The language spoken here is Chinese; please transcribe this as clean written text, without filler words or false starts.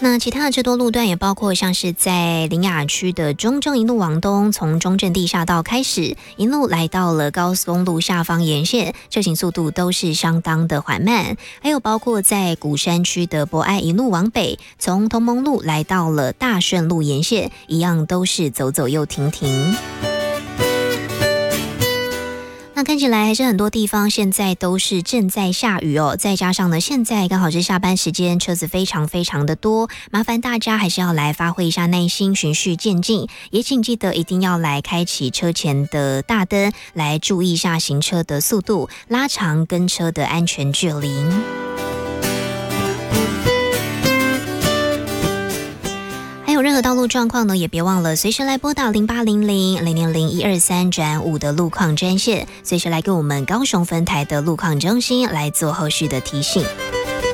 那其他的这多路段也包括像是在苓雅区的中正一路往东，从中正地下道开始，一路来到了高速公路下方沿线，车行速度都是相当的缓慢。还有包括在鼓山区的博爱一路往北，从同盟路来到了大顺路沿线，一样都是走走又停停。那看起来还是很多地方现在都是正在下雨哦，再加上呢，现在刚好是下班时间，车子非常非常的多，麻烦大家还是要来发挥一下耐心，循序渐进，也请记得一定要来开启车前的大灯，来注意一下行车的速度，拉长跟车的安全距离。有任何道路状况呢，也别忘了随时来拨打0800-000-123-5的路况专线，随时来跟我们高雄分台的路况中心来做后续的提醒。